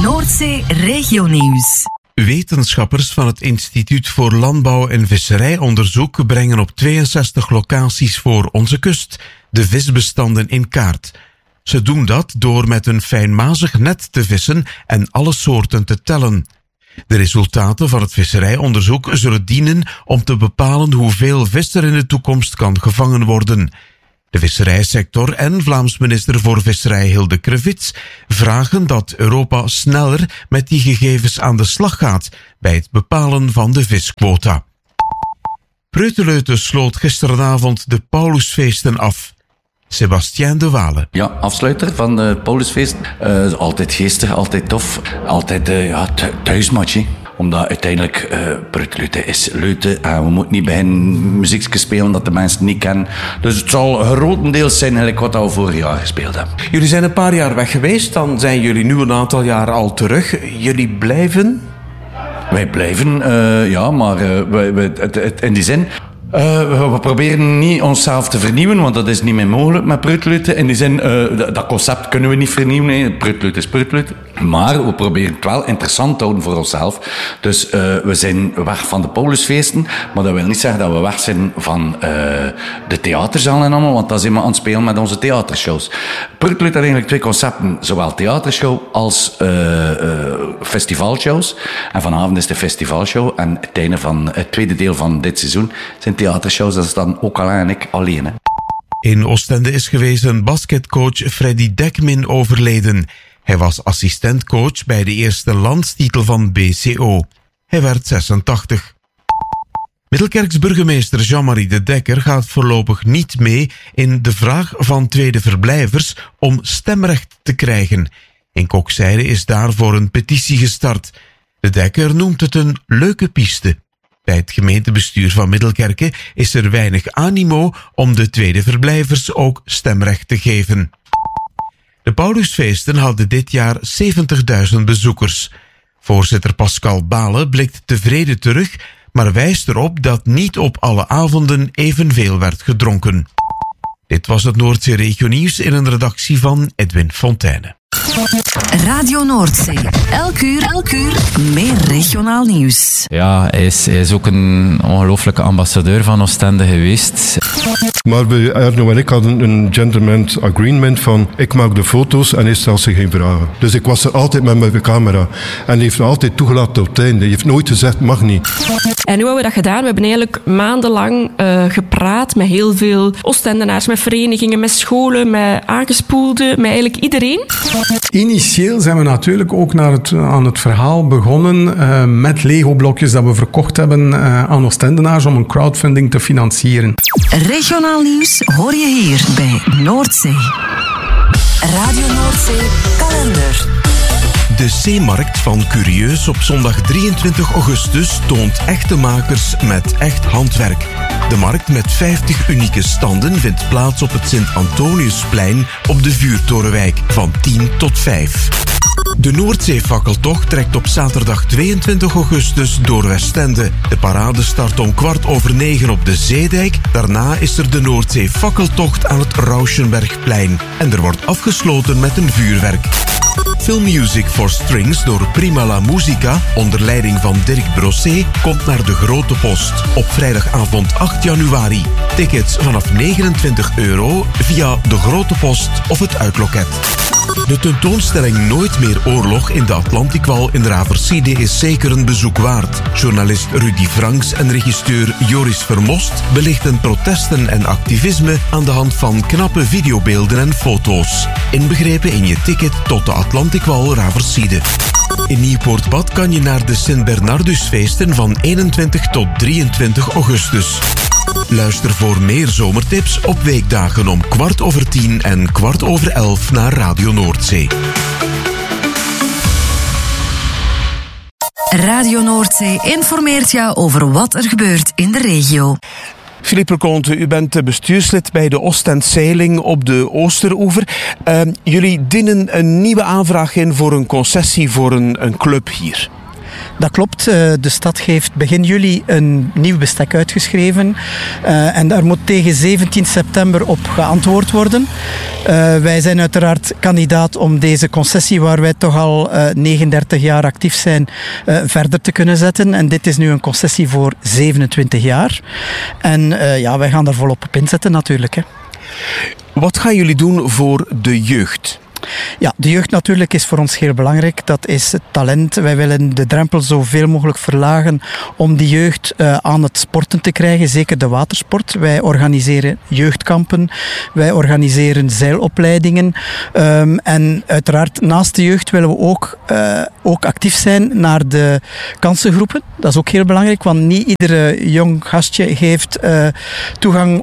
Noordzee Regionieuws. Wetenschappers van het Instituut voor Landbouw en Visserijonderzoek brengen op 62 locaties voor onze kust de visbestanden in kaart. Ze doen dat door met een fijnmazig net te vissen en alle soorten te tellen. De resultaten van het visserijonderzoek zullen dienen om te bepalen hoeveel vis er in de toekomst kan gevangen worden. De visserijsector en Vlaams minister voor Visserij Hilde Krevits vragen dat Europa sneller met die gegevens aan de slag gaat bij het bepalen van de visquota. Preuteleute sloot gisteravond de Paulusfeesten af. Sébastien de Wale. Ja, afsluiter van het Paulusfeest. Altijd geestig, altijd tof. Altijd thuismatch. Omdat uiteindelijk Preuteleute is leute en we moeten niet beginnen muziekjes spelen dat de mensen niet kennen. Dus het zal grotendeels zijn eigenlijk wat we vorig jaar gespeeld hebben. Jullie zijn een paar jaar weg geweest, dan zijn jullie nu een aantal jaar al terug. Jullie blijven? Wij blijven, maar in die zin... we proberen niet onszelf te vernieuwen, want dat is niet meer mogelijk met Preuteleute. In die zin, dat concept kunnen we niet vernieuwen. Nee. Preuteleute is Preuteleute. Maar we proberen het wel interessant te houden voor onszelf. Dus we zijn weg van de Paulusfeesten, maar dat wil niet zeggen dat we weg zijn van de theaterzaal en allemaal, want dan zijn we aan het spelen met onze theatershows. Preuteleute had eigenlijk twee concepten, zowel theatershow als festivalshows. En vanavond is de festivalshow en het einde van het tweede deel van dit seizoen zijn theatershows, dat is dan ook Alain en ik alleen. Hè. In Oostende is gewezen basketcoach Freddy Dekmin overleden. Hij was assistentcoach bij de eerste landstitel van BCO. Hij werd 86. Middelkerks burgemeester Jean-Marie de Dekker gaat voorlopig niet mee in de vraag van tweede verblijvers om stemrecht te krijgen. In Kokzijde is daarvoor een petitie gestart. De Dekker noemt het een leuke piste. Bij het gemeentebestuur van Middelkerke is er weinig animo om de tweede verblijvers ook stemrecht te geven. De Paulusfeesten hadden dit jaar 70.000 bezoekers. Voorzitter Pascal Bale blikt tevreden terug, maar wijst erop dat niet op alle avonden evenveel werd gedronken. Dit was het Noordzee Regionieuws in een redactie van Edwin Fonteyne. Radio Noordzee. Elk uur meer regionaal nieuws. Ja, hij is ook een ongelooflijke ambassadeur van Oostende geweest. Maar bij Erno en ik hadden een gentleman's agreement van ik maak de foto's en hij stelt zich geen vragen. Dus ik was er altijd met mijn camera. En hij heeft me altijd toegelaten tot het einde. Hij heeft nooit gezegd, mag niet. En hoe hebben we dat gedaan? We hebben eigenlijk maandenlang gepraat met heel veel Oostendenaars, met verenigingen, met scholen, met aangespoelden, met eigenlijk iedereen. Initieel zijn we natuurlijk ook aan het verhaal begonnen met Lego-blokjes dat we verkocht hebben aan Oostendenaars om een crowdfunding te financieren. Regionaal nieuws hoor je hier bij Noordzee. Radio Noordzee kalender. De Zeemarkt van Curieus op zondag 23 augustus toont echte makers met echt handwerk. De markt met 50 unieke standen vindt plaats op het Sint-Antoniusplein op de Vuurtorenwijk van 10 tot 5. De Noordzeefakkeltocht trekt op zaterdag 22 augustus door Westende. De parade start om 8:15 op de Zeedijk. Daarna is er de Noordzeefakkeltocht aan het Rauschenbergplein. En er wordt afgesloten met een vuurwerk. Filmmusic for Strings door Prima La Musica, onder leiding van Dirk Brossé, komt naar de Grote Post op vrijdagavond 8 januari. Tickets vanaf €29 via de Grote Post of het uitloket. De tentoonstelling Nooit meer oorlog in de Atlantikwal in Raversiede is zeker een bezoek waard. Journalist Rudy Franks en regisseur Joris Vermost belichten protesten en activisme aan de hand van knappe videobeelden en foto's. Inbegrepen in je ticket tot de Atlantikwal Raversiede. In Nieuwpoortbad kan je naar de Sint-Bernardusfeesten van 21 tot 23 augustus. Luister voor meer zomertips op weekdagen om 10:15 en 11:15 naar Radio Noordzee. Radio Noordzee informeert jou over wat er gebeurt in de regio. Philippe Leconte, u bent bestuurslid bij de Oostend-Zeiling op de Oosteroever. Jullie dienen een nieuwe aanvraag in voor een concessie voor een club hier. Dat klopt. De stad heeft begin juli een nieuw bestek uitgeschreven. En daar moet tegen 17 september op geantwoord worden. Wij zijn uiteraard kandidaat om deze concessie, waar wij toch al 39 jaar actief zijn, verder te kunnen zetten. En dit is nu een concessie voor 27 jaar. En wij gaan daar volop op inzetten natuurlijk. Hè. Wat gaan jullie doen voor de jeugd? Ja, de jeugd natuurlijk is voor ons heel belangrijk. Dat is het talent. Wij willen de drempel zoveel mogelijk verlagen om die jeugd aan het sporten te krijgen, zeker de watersport. Wij organiseren jeugdkampen, wij organiseren zeilopleidingen. En uiteraard naast de jeugd willen we ook actief zijn naar de kansengroepen. Dat is ook heel belangrijk, want niet iedere jong gastje heeft toegang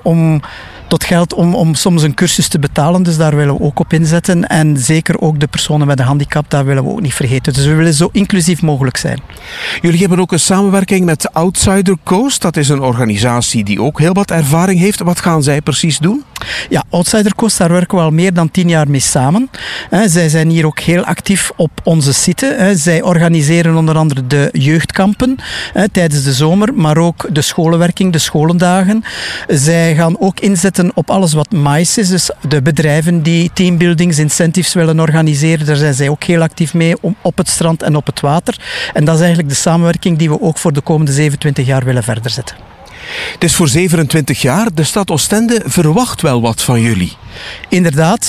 tot geld om soms een cursus te betalen. Dus daar willen we ook op inzetten. En zeker ook de personen met een handicap, daar willen we ook niet vergeten. Dus we willen zo inclusief mogelijk zijn. Jullie hebben ook een samenwerking met Outsider Coast. Dat is een organisatie die ook heel wat ervaring heeft. Wat gaan zij precies doen? Ja, Outsider Coast, daar werken we al meer dan 10 jaar mee samen. Zij zijn hier ook heel actief op onze site. Zij organiseren onder andere de jeugdkampen tijdens de zomer, maar ook de scholenwerking, de scholendagen. Zij gaan ook inzetten op alles wat MICE is, dus de bedrijven die teambuildings, incentives willen organiseren. Daar zijn zij ook heel actief mee op het strand en op het water. En dat is eigenlijk de samenwerking die we ook voor de komende 27 jaar willen verder zetten. Het is voor 27 jaar. De stad Oostende verwacht wel wat van jullie. Inderdaad,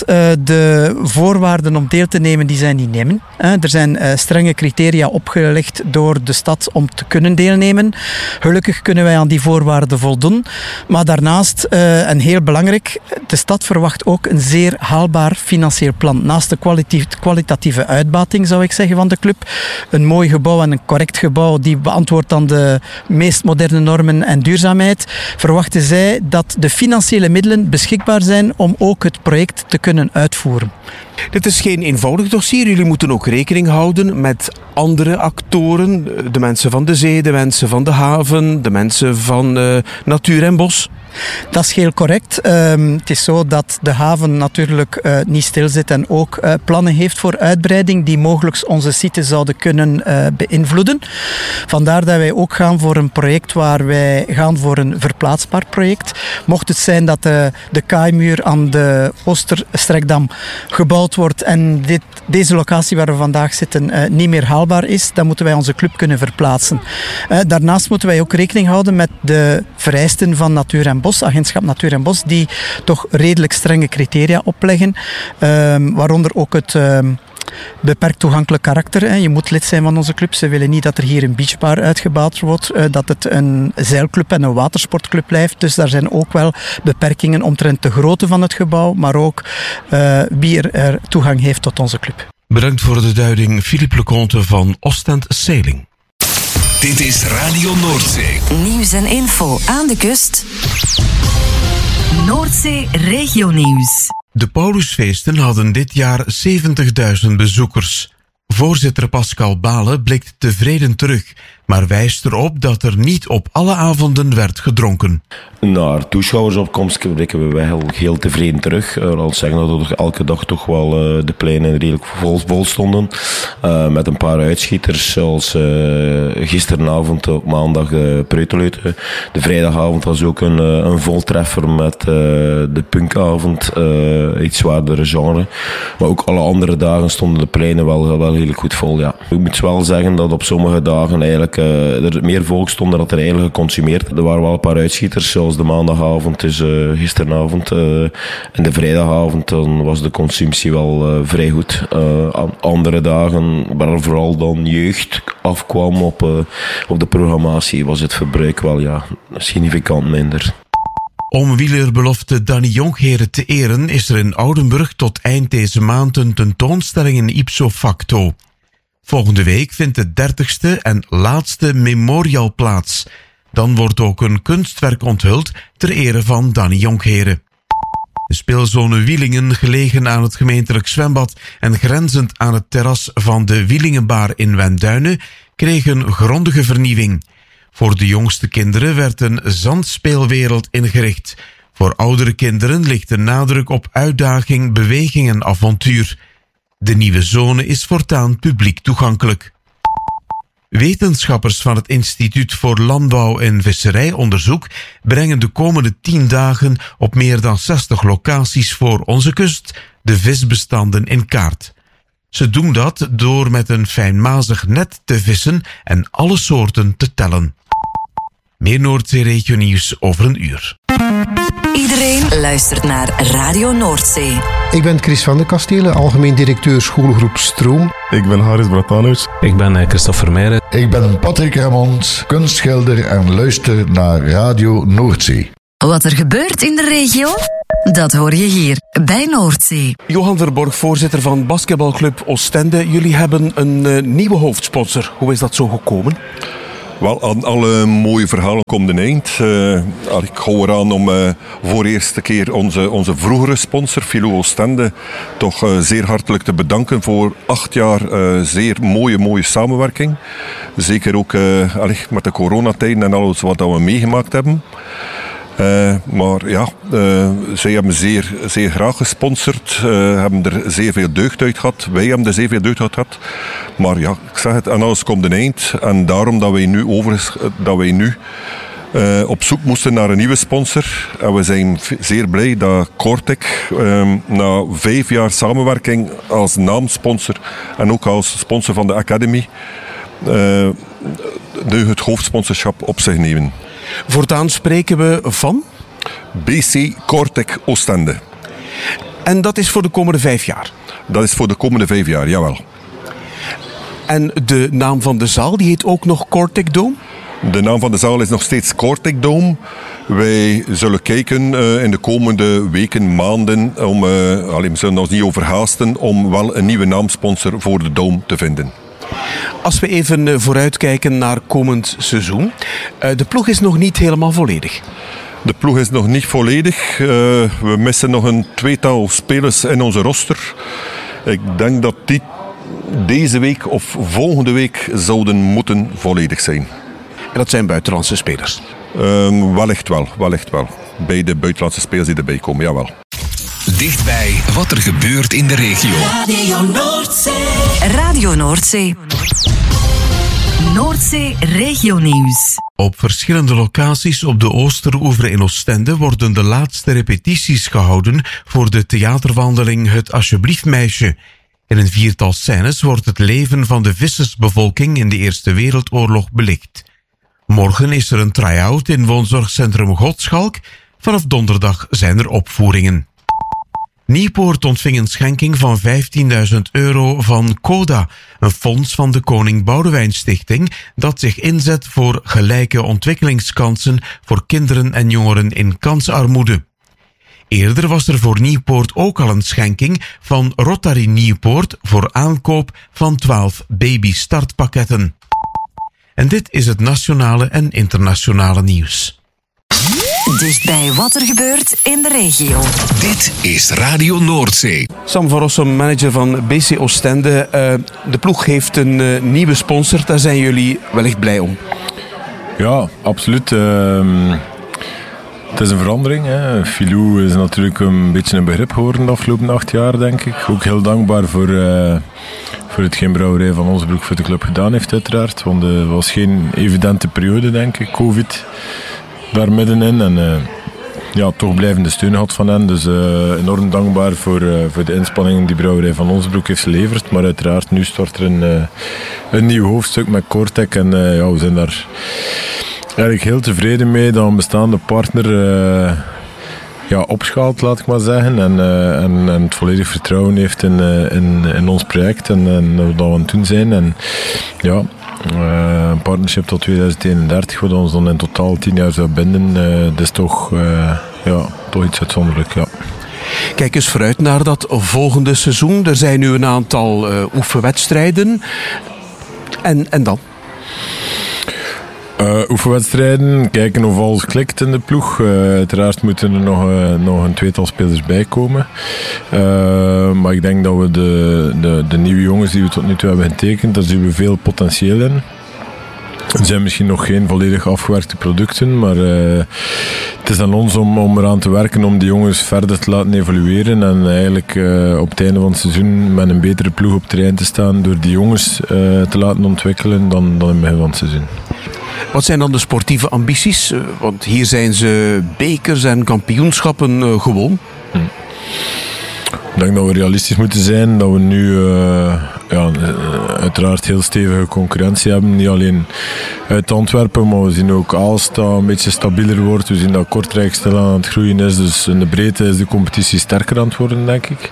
de voorwaarden om deel te nemen, die zijn niet nemen. Er zijn strenge criteria opgelegd door de stad om te kunnen deelnemen. Gelukkig kunnen wij aan die voorwaarden voldoen. Maar daarnaast, en heel belangrijk, de stad verwacht ook een zeer haalbaar financieel plan. Naast de kwalitatieve uitbating, zou ik zeggen, van de club. Een mooi gebouw en een correct gebouw die beantwoordt aan de meest moderne normen en duurzaamheid, verwachten zij dat de financiële middelen beschikbaar zijn om ook het project te kunnen uitvoeren. Dit is geen eenvoudig dossier. Jullie moeten ook rekening houden met andere actoren. De mensen van de zee, de mensen van de haven, de mensen van natuur en bos. Dat is heel correct. Het is zo dat de haven natuurlijk niet stilzit en ook plannen heeft voor uitbreiding die mogelijk onze site zouden kunnen beïnvloeden. Vandaar dat wij ook gaan voor een project waar wij gaan voor een verplaatsbaar project. Mocht het zijn dat de kaaimuur aan de Oosterstrekdam gebouwd wordt en deze locatie waar we vandaag zitten niet meer haalbaar is, dan moeten wij onze club kunnen verplaatsen. Daarnaast moeten wij ook rekening houden met de vereisten van Natuur en Bos, Agentschap Natuur en Bos, die toch redelijk strenge criteria opleggen, waaronder ook het beperkt toegankelijk karakter. Je moet lid zijn van onze club. Ze willen niet dat er hier een beachbar uitgebouwd wordt, dat het een zeilclub en een watersportclub blijft. Dus daar zijn ook wel beperkingen omtrent de grootte van het gebouw, maar ook wie er toegang heeft tot onze club. Bedankt voor de duiding, Philippe Leconte van Ostend Sailing. Dit is Radio Noordzee. Nieuws en info aan de kust. Noordzee Regionieuws. De Paulusfeesten hadden dit jaar 70.000 bezoekers. Voorzitter Pascal Balen blikt tevreden terug, maar wijst erop dat er niet op alle avonden werd gedronken. Naar toeschouwersopkomst blikken we wel heel tevreden terug. Al zeggen dat er elke dag toch wel de pleinen redelijk vol stonden. Met een paar uitschieters, zoals gisteravond op maandag Preuteleuter. De vrijdagavond was ook een voltreffer met de punkavond, iets zwaardere genre. Maar ook alle andere dagen stonden de pleinen wel heel goed vol. Ja. Ik moet wel zeggen dat op sommige dagen eigenlijk er meer volk stond dan dat er eigenlijk geconsumeerd. Er waren wel een paar uitschieters, zoals de maandagavond, dus gisteravond. En de vrijdagavond dan was de consumptie wel vrij goed. Andere dagen, waar vooral dan jeugd afkwam op de programmatie, was het verbruik wel significant minder. Om wielerbelofte Danny Jongheren te eren is er in Oudenburg tot eind deze maand een tentoonstelling in ipso facto. Volgende week vindt de 30ste en laatste memorial plaats. Dan wordt ook een kunstwerk onthuld ter ere van Danny Jongheren. De speelzone Wielingen, gelegen aan het gemeentelijk zwembad en grenzend aan het terras van de Wielingenbaar in Wenduinen, kreeg een grondige vernieuwing. Voor de jongste kinderen werd een zandspeelwereld ingericht. Voor oudere kinderen ligt de nadruk op uitdaging, beweging en avontuur. De nieuwe zone is voortaan publiek toegankelijk. Wetenschappers van het Instituut voor Landbouw en Visserijonderzoek brengen de komende 10 dagen op meer dan 60 locaties voor onze kust de visbestanden in kaart. Ze doen dat door met een fijnmazig net te vissen en alle soorten te tellen. Meer Noordzee-regio nieuws over een uur. Iedereen luistert naar Radio Noordzee. Ik ben Chris van de Kastelen, algemeen directeur schoolgroep Stroom. Ik ben Haris Bratanus. Ik ben Christophe Vermeijden. Ik ben Patrick Remond, kunstschilder en luister naar Radio Noordzee. Wat er gebeurt in de regio, dat hoor je hier bij Noordzee. Johan Verborg, voorzitter van basketbalclub Oostende. Jullie hebben een nieuwe hoofdsponsor. Hoe is dat zo gekomen? Wel, aan alle mooie verhalen komt een eind. Ik hou eraan om voor de eerste keer onze vroegere sponsor, Filou Oostende, toch zeer hartelijk te bedanken voor 8 jaar zeer mooie samenwerking. Zeker ook met de coronatijden en alles wat we meegemaakt hebben. Maar ja, zij hebben zeer graag gesponsord, hebben er zeer veel deugd uit gehad. Wij hebben er zeer veel deugd uit gehad. Maar ja, ik zeg het, en alles komt een eind. En daarom dat wij nu op zoek moesten naar een nieuwe sponsor. En we zijn zeer blij dat Cortec na 5 jaar samenwerking als naamsponsor en ook als sponsor van de Academy nu het hoofdsponsorschap op zich nemen. Voortaan spreken we van? BC Cortec Oostende. En dat is voor de komende 5 jaar? Dat is voor de komende 5 jaar, jawel. En de naam van de zaal, die heet ook nog Cortec Dome? De naam van de zaal is nog steeds Cortec Dome. Wij zullen kijken in de komende weken, maanden, we zullen ons niet overhaasten, om wel een nieuwe naamsponsor voor de Dome te vinden. Als we even vooruitkijken naar komend seizoen. De ploeg is nog niet helemaal volledig. De ploeg is nog niet volledig. We missen nog een 2-tal spelers in onze roster. Ik denk dat die deze week of volgende week zouden moeten volledig zijn. En dat zijn buitenlandse spelers? Wellicht wel. Bij de buitenlandse spelers die erbij komen, jawel. Dichtbij wat er gebeurt in de regio. Radio Noordzee. Radio Noordzee. Noordzee regionieuws. Op verschillende locaties op de Oosteroever in Oostende worden de laatste repetities gehouden voor de theaterwandeling Het Alsjeblieft Meisje. In een 4-tal scènes wordt het leven van de vissersbevolking in de Eerste Wereldoorlog belicht. Morgen is er een try-out in woonzorgcentrum Godschalk. Vanaf donderdag zijn er opvoeringen. Nieuwpoort ontving een schenking van €15.000 van CODA, een fonds van de Koning Boudewijn Stichting dat zich inzet voor gelijke ontwikkelingskansen voor kinderen en jongeren in kansarmoede. Eerder was er voor Nieuwpoort ook al een schenking van Rotary Nieuwpoort voor aankoop van 12 babystartpakketten. En dit is het nationale en internationale nieuws. Dichtbij wat er gebeurt in de regio. Dit is Radio Noordzee. Sam van Rossum, manager van BC Oostende. De ploeg heeft een nieuwe sponsor. Daar zijn jullie wellicht blij om. Ja, absoluut. Het is een verandering. Filou is natuurlijk een beetje een begrip geworden de afgelopen 8 jaar, denk ik. Ook heel dankbaar voor hetgeen Brouwerij van Osbroek voor de club gedaan heeft, uiteraard. Want het was geen evidente periode, denk ik. Covid daar middenin. En toch blijvende steun had van hen. Dus enorm dankbaar voor de inspanningen die Brouwerij van Osbroek heeft geleverd. Maar uiteraard, nu start er een nieuw hoofdstuk met Cortec. En we zijn daar eigenlijk heel tevreden mee dat een bestaande partner opschaalt, laat ik maar zeggen. En het volledig vertrouwen heeft in ons project en wat we aan het doen zijn. En ja, een partnership tot 2031, wat ons dan in totaal 10 jaar zou binden. Dat is toch iets uitzonderlijk, ja. Kijk eens vooruit naar dat volgende seizoen. Er zijn nu een aantal oefenwedstrijden. En dan? Oefenwedstrijden, kijken of alles klikt in de ploeg. Uiteraard moeten er nog een 2-tal spelers bij komen. Maar ik denk dat we de nieuwe jongens die we tot nu toe hebben getekend, daar zien we veel potentieel in. Er zijn misschien nog geen volledig afgewerkte producten, maar het is aan ons om eraan te werken om die jongens verder te laten evolueren en eigenlijk op het einde van het seizoen met een betere ploeg op terrein te staan door die jongens te laten ontwikkelen dan in het begin van het seizoen. Wat zijn dan de sportieve ambities? Want hier zijn ze bekers en kampioenschappen gewoon. Ik denk dat we realistisch moeten zijn, dat we nu uiteraard heel stevige concurrentie hebben. Niet alleen uit Antwerpen, maar we zien ook Aalst dat een beetje stabieler wordt. We zien dat Kortrijk stil aan het groeien is. Dus in de breedte is de competitie sterker aan het worden, denk ik.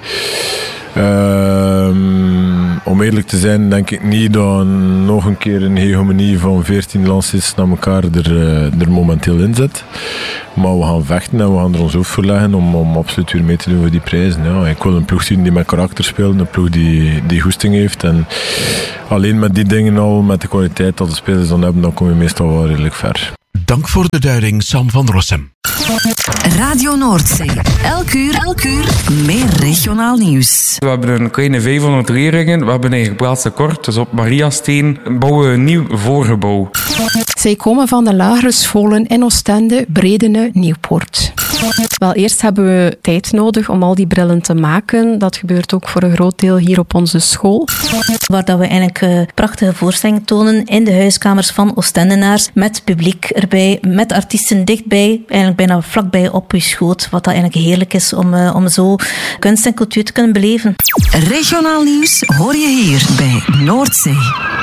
Om eerlijk te zijn, denk ik niet dat nog een keer een hegemonie van 14 landsteds naar elkaar er momenteel in zit. Maar we gaan vechten en we gaan er ons hoofd voor leggen om absoluut weer mee te doen voor die prijzen. Ja, ik wil een ploeg zien die met karakter speelt, een ploeg die goesting heeft. En alleen met die dingen al, met de kwaliteit dat de spelers dan hebben, dan kom je meestal wel redelijk ver. Dank voor de duiding, Sam van Rossem. Radio Noordzee. Elk uur meer regionaal nieuws. We hebben een kleine 500 leerlingen. We hebben een geplaatstekort. Dus op Mariasteen bouwen we een nieuw voorgebouw. Zij komen van de lagere scholen in Oostende, Bredene, Nieuwpoort. Wel, eerst hebben we tijd nodig om al die brillen te maken. Dat gebeurt ook voor een groot deel hier op onze school. Waar dat we eigenlijk prachtige voorstellingen tonen in de huiskamers van Oostendenaars. Met publiek erbij, met artiesten dichtbij. Eigenlijk bijna vlakbij op uw schoot. Wat dat eigenlijk heerlijk is om zo kunst en cultuur te kunnen beleven. Regionaal nieuws hoor je hier bij Noordzee.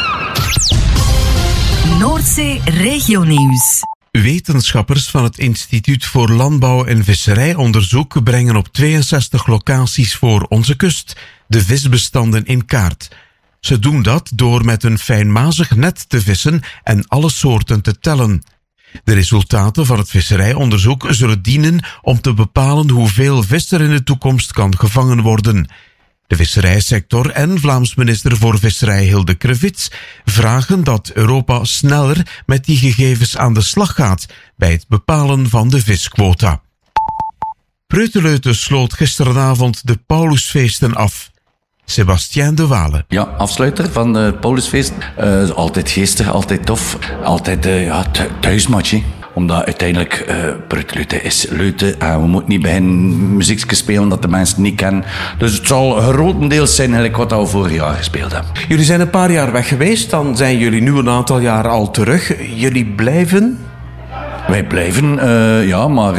Noordzee Regionieuws. Wetenschappers van het Instituut voor Landbouw en Visserijonderzoek brengen op 62 locaties voor onze kust de visbestanden in kaart. Ze doen dat door met een fijnmazig net te vissen en alle soorten te tellen. De resultaten van het visserijonderzoek zullen dienen om te bepalen hoeveel vis er in de toekomst kan gevangen worden. De visserijsector en Vlaams minister voor Visserij Hilde Krevits vragen dat Europa sneller met die gegevens aan de slag gaat bij het bepalen van de visquota. Preuteleute sloot gisteravond de Paulusfeesten af. Sebastien de Wale. Ja, afsluiter van de Paulusfeest. Altijd geestig, altijd tof. Altijd thuismatch. Omdat uiteindelijk Preuteleute is leute en we moeten niet beginnen muziekje spelen dat de mensen niet kennen. Dus het zal grotendeels zijn eigenlijk wat we vorig jaar gespeeld hebben. Jullie zijn een paar jaar weg geweest, dan zijn jullie nu een aantal jaar al terug. Jullie blijven? Wij blijven, maar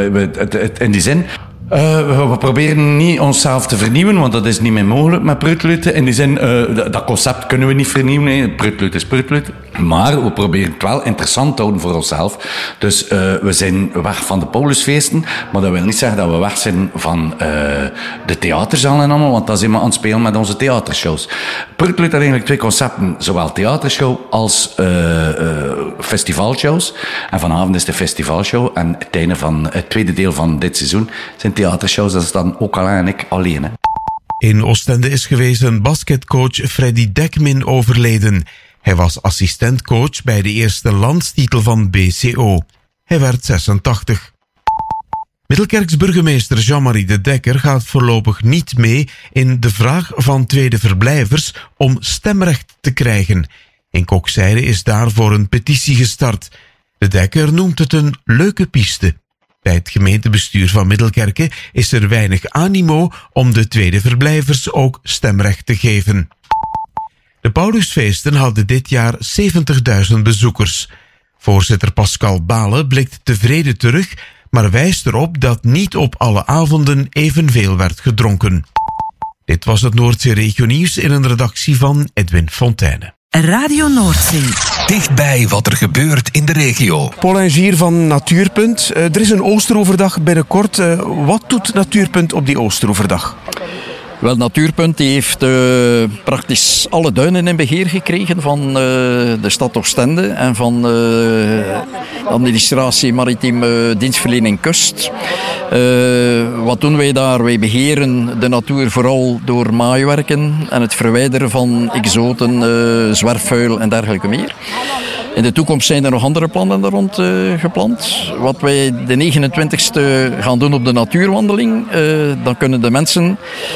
in die zin... we proberen niet onszelf te vernieuwen, want dat is niet meer mogelijk met Preuteleute. In die zin, dat concept kunnen we niet vernieuwen. Preuteleute is Preuteleute. Maar we proberen het wel interessant te houden voor onszelf. Dus we zijn weg van de Paulusfeesten, maar dat wil niet zeggen dat we weg zijn van de theaterzalen en allemaal, want dat zijn we aan het spelen met onze theatershows. Preuteleute had eigenlijk twee concepten, zowel theatershow als festivalshows. En vanavond is de festivalshow en het einde van het tweede deel van dit seizoen zijn theatershows, dat is dan ook Alain en ik alleen. Hè. In Oostende is gewezen basketcoach Freddy Dekmin overleden. Hij was assistentcoach bij de eerste landstitel van BCO. Hij werd 86. Middelkerks burgemeester Jean-Marie de Dekker gaat voorlopig niet mee in de vraag van tweede verblijvers om stemrecht te krijgen. In Kokzijde is daarvoor een petitie gestart. De Dekker noemt het een leuke piste. Bij het gemeentebestuur van Middelkerke is er weinig animo om de tweede verblijvers ook stemrecht te geven. De Paulusfeesten hadden dit jaar 70.000 bezoekers. Voorzitter Pascal Bale blikt tevreden terug, maar wijst erop dat niet op alle avonden evenveel werd gedronken. Dit was het Noordzee Regionieuws in een redactie van Edwin Fonteyne. Radio Noordzee. Dichtbij wat er gebeurt in de regio. Paul en Gier van Natuurpunt. Er is een Oosteroverdag binnenkort. Wat doet Natuurpunt op die Oosteroverdag? Wel, Natuurpunt die heeft praktisch alle duinen in beheer gekregen van de stad Oostende en van de administratie Maritieme Dienstverlening Kust. Wat doen wij daar? Wij beheren de natuur vooral door maaiwerken en het verwijderen van exoten, zwerfvuil en dergelijke meer. In de toekomst zijn er nog andere plannen er rond gepland. Wat wij de 29e gaan doen op de natuurwandeling, dan kunnen de mensen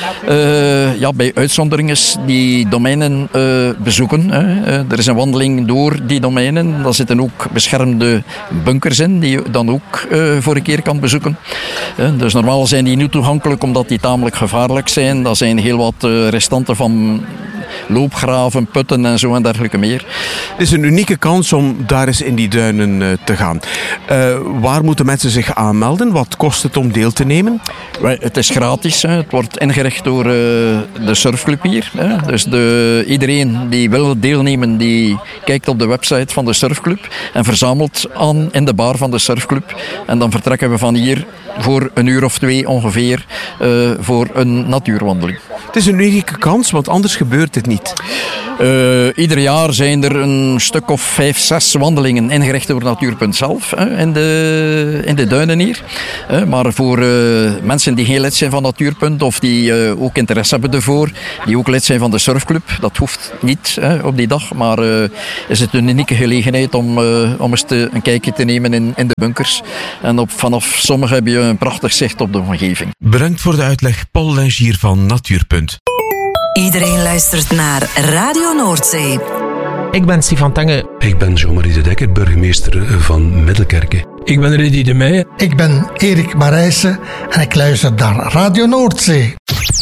bij uitzonderingen die domeinen bezoeken. Er is een wandeling door die domeinen. Daar zitten ook beschermde bunkers in, die je dan ook voor een keer kan bezoeken. Dus normaal zijn die niet toegankelijk omdat die tamelijk gevaarlijk zijn. Dat zijn heel wat restanten van loopgraven, putten en zo en dergelijke meer. Het is een unieke kans om daar eens in die duinen te gaan. Waar moeten mensen zich aanmelden? Wat kost het om deel te nemen? Het is gratis. Het wordt ingericht door de surfclub hier. Dus iedereen die wil deelnemen, die kijkt op de website van de surfclub en verzamelt aan in de bar van de surfclub. En dan vertrekken we van hier voor 1 uur of 2 ongeveer voor een natuurwandeling. Het is een unieke kans, want anders gebeurt het niet. Ieder jaar zijn er een stuk of 5, 6 wandelingen ingericht door Natuurpunt zelf in de duinen hier. Maar voor mensen die geen lid zijn van Natuurpunt of die ook interesse hebben ervoor, die ook lid zijn van de surfclub, dat hoeft niet op die dag, maar is het een unieke gelegenheid om eens een kijkje te nemen in de bunkers. En vanaf sommige heb je een prachtig zicht op de omgeving. Bedankt voor de uitleg, Paul Lengier van Natuurpunt. Iedereen luistert naar Radio Noordzee. Ik ben Stefan Tange. Ik ben Jean-Marie de Dekker, burgemeester van Middelkerken. Ik ben Rudy de Meijer. Ik ben Erik Marijssen en ik luister naar Radio Noordzee.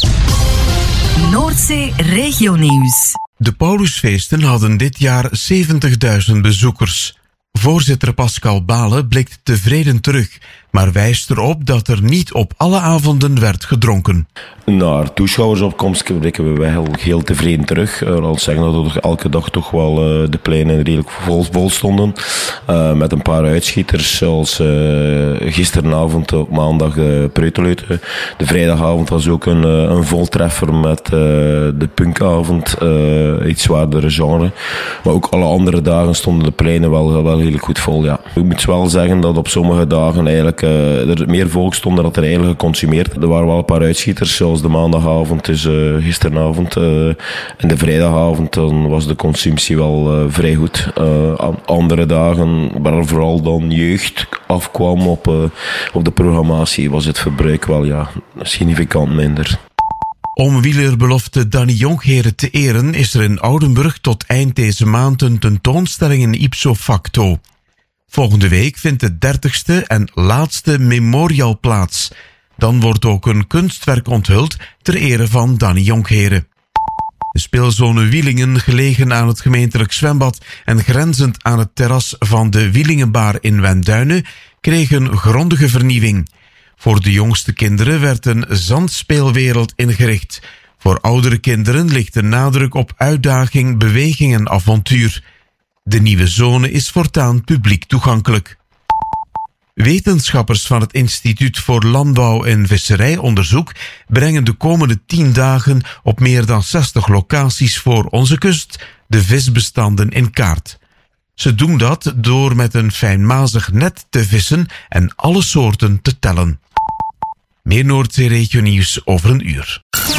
Noordzee Regionieuws. De Paulusfeesten hadden dit jaar 70.000 bezoekers. Voorzitter Pascal Balen blikt tevreden terug, maar wijst erop dat er niet op alle avonden werd gedronken. Naar toeschouwersopkomst blikken we heel tevreden terug. Al zeggen dat er elke dag toch wel de pleinen redelijk vol stonden. Met een paar uitschieters, zoals gisteravond op maandag Preuteluiten. De vrijdagavond was ook een voltreffer met de punkavond, iets zwaardere genre. Maar ook alle andere dagen stonden de pleinen wel heel goed vol. Ja. Ik moet wel zeggen dat op sommige dagen eigenlijk er meer volk stond dan dat er eigenlijk geconsumeerd. Er waren wel een paar uitschieters, zoals de maandagavond, dus gisteravond. En de vrijdagavond dan was de consumptie wel vrij goed. Andere dagen, waar vooral dan jeugd afkwam op de programmatie, was het verbruik wel significant minder. Om wielerbelofte Danny Jongheren te eren is er in Oudenburg tot eind deze maand een tentoonstelling in ipso facto. Volgende week vindt de 30ste en laatste memorial plaats. Dan wordt ook een kunstwerk onthuld ter ere van Danny Jongheren. De speelzone Wielingen, gelegen aan het gemeentelijk zwembad en grenzend aan het terras van de Wielingenbaar in Wenduinen, kreeg een grondige vernieuwing. Voor de jongste kinderen werd een zandspeelwereld ingericht. Voor oudere kinderen ligt de nadruk op uitdaging, beweging en avontuur. De nieuwe zone is voortaan publiek toegankelijk. Wetenschappers van het Instituut voor Landbouw en Visserijonderzoek brengen de komende 10 dagen op meer dan 60 locaties voor onze kust de visbestanden in kaart. Ze doen dat door met een fijnmazig net te vissen en alle soorten te tellen. Meer Noordzee-regionieuws over een uur.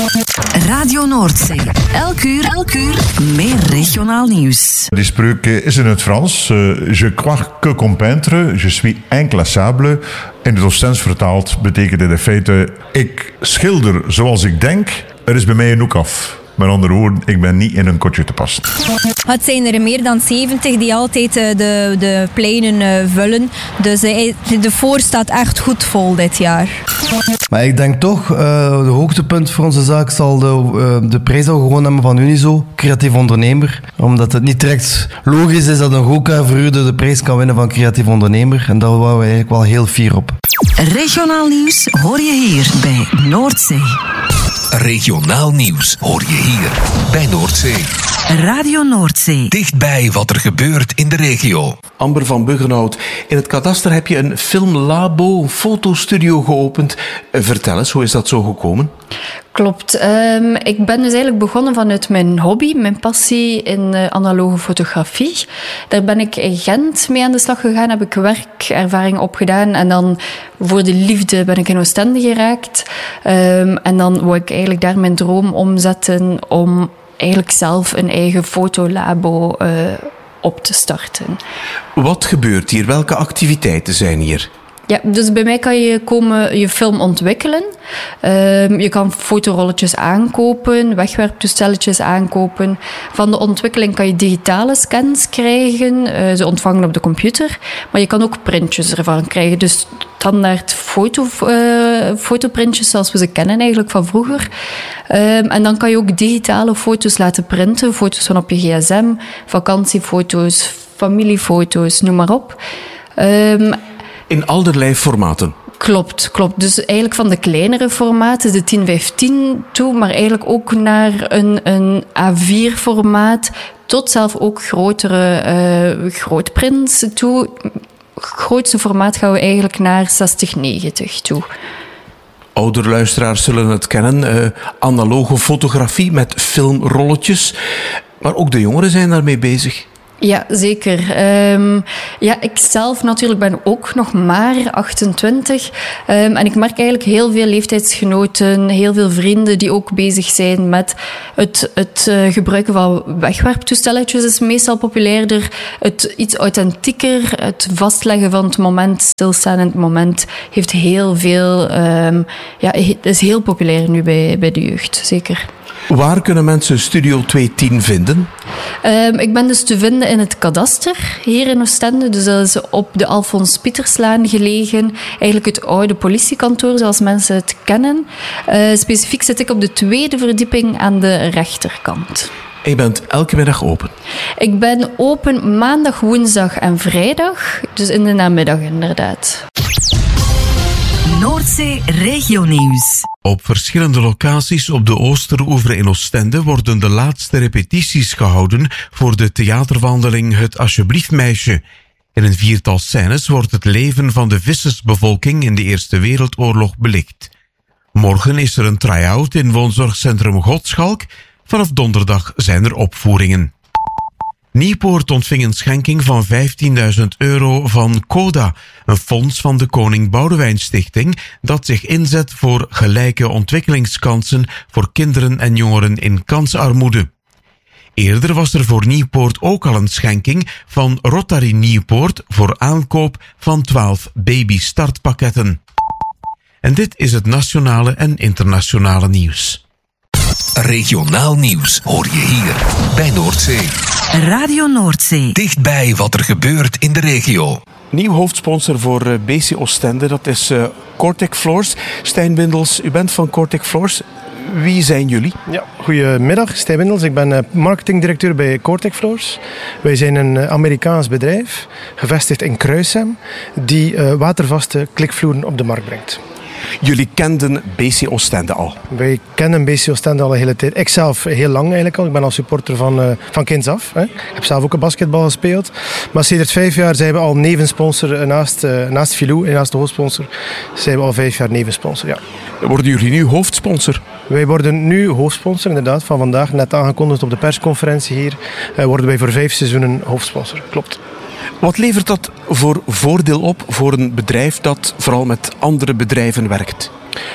Radio Noordzee. Elk uur, meer regionaal nieuws. Die spreuk is in het Frans. Je crois que comme peintre, je suis inclassable. In het Oostens vertaald betekent dit in feite: ik schilder zoals ik denk, er is bij mij een hoek af. Met andere woorden, ik ben niet in een kotje te passen. Het zijn er meer dan 70 die altijd de pleinen vullen. Dus de voor staat echt goed vol dit jaar. Maar ik denk toch, de hoogtepunt voor onze zaak zal de prijs al gewonnen hebben van Unizo, creatief ondernemer. Omdat het niet direct logisch is dat een Roka-verhuurder de prijs kan winnen van creatief ondernemer. En daar waren we eigenlijk wel heel fier op. Regionaal nieuws hoor je hier bij Noordzee. Regionaal nieuws hoor je hier bij Noordzee. Radio Noordzee. Dichtbij wat er gebeurt in de regio. Amber van Buggenhout, in het kadaster heb je een filmlabo, een fotostudio geopend. Vertel eens, hoe is dat zo gekomen? Klopt. Ik ben dus eigenlijk begonnen vanuit mijn hobby, mijn passie in analoge fotografie. Daar ben ik in Gent mee aan de slag gegaan, heb ik werkervaring opgedaan en dan voor de liefde ben ik in Oostende geraakt. En dan wou ik eigenlijk daar mijn droom omzetten om eigenlijk zelf een eigen fotolabo op te starten. Wat gebeurt hier? Welke activiteiten zijn hier? Ja, dus bij mij kan je komen je film ontwikkelen. Je kan fotorolletjes aankopen, wegwerptoestelletjes aankopen. Van de ontwikkeling kan je digitale scans krijgen, ze ontvangen op de computer. Maar je kan ook printjes ervan krijgen. Dus standaard fotoprintjes zoals we ze kennen eigenlijk van vroeger. En dan kan je ook digitale foto's laten printen. Foto's van op je gsm, vakantiefoto's, familiefoto's, noem maar op. In allerlei formaten? Klopt. Dus eigenlijk van de kleinere formaten, de 10x10 toe, maar eigenlijk ook naar een A4-formaat, tot zelf ook grotere grootprints toe. Het grootste formaat gaan we eigenlijk naar 60x90 toe. Oudere luisteraars zullen het kennen. Analoge fotografie met filmrolletjes. Maar ook de jongeren zijn daarmee bezig. Ja, zeker. Ik zelf natuurlijk ben ook nog maar 28. En ik merk eigenlijk heel veel leeftijdsgenoten, heel veel vrienden die ook bezig zijn met het gebruiken van wegwerptoestelletjes is meestal populairder. Het iets authentieker, het vastleggen van het moment, stilstaan in het moment, heeft heel veel... is heel populair nu bij de jeugd, zeker. Waar kunnen mensen Studio 210 vinden? Ik ben dus te vinden in het kadaster hier in Oostende. Dus dat is op de Alfons Pieterslaan gelegen. Eigenlijk het oude politiekantoor zoals mensen het kennen. Specifiek zit ik op de 2e verdieping aan de rechterkant. En je bent elke middag open? Ik ben open maandag, woensdag en vrijdag. Dus in de namiddag inderdaad. Noordzee Regionieuws. Op verschillende locaties op de Oosteroever in Oostende worden de laatste repetities gehouden voor de theaterwandeling Het Alsjeblieft Meisje. In een 4-tal scènes wordt het leven van de vissersbevolking in de Eerste Wereldoorlog belicht. Morgen is er een try-out in woonzorgcentrum Godschalk. Vanaf donderdag zijn er opvoeringen. Nieuwpoort ontving een schenking van €15.000 van CODA, een fonds van de Koning Boudewijn Stichting dat zich inzet voor gelijke ontwikkelingskansen voor kinderen en jongeren in kansarmoede. Eerder was er voor Nieuwpoort ook al een schenking van Rotary Nieuwpoort voor aankoop van 12 babystartpakketten. En dit is het nationale en internationale nieuws. Regionaal nieuws hoor je hier bij Noordzee. Radio Noordzee. Dichtbij wat er gebeurt in de regio. Nieuw hoofdsponsor voor BC Oostende, dat is Cortec Floors. Stijn Windels, u bent van Cortec Floors. Wie zijn jullie? Ja, goedemiddag, Stijn Windels. Ik ben marketingdirecteur bij Cortec Floors. Wij zijn een Amerikaans bedrijf, gevestigd in Kruisem, die watervaste klikvloeren op de markt brengt. Jullie kenden BC Oostende al? Wij kennen BC Oostende al een hele tijd. Ik zelf heel lang eigenlijk al. Ik ben al supporter van kinds af. Hè. Ik heb zelf ook een basketbal gespeeld. Maar sinds 5 jaar zijn we al nevensponsor naast Filou en naast de hoofdsponsor. Zijn we al 5 jaar nevensponsor, ja. Worden jullie nu hoofdsponsor? Wij worden nu hoofdsponsor, inderdaad. Van vandaag, net aangekondigd op de persconferentie hier, worden wij voor 5 seizoenen hoofdsponsor. Klopt. Wat levert dat voor voordeel op voor een bedrijf dat vooral met andere bedrijven werkt?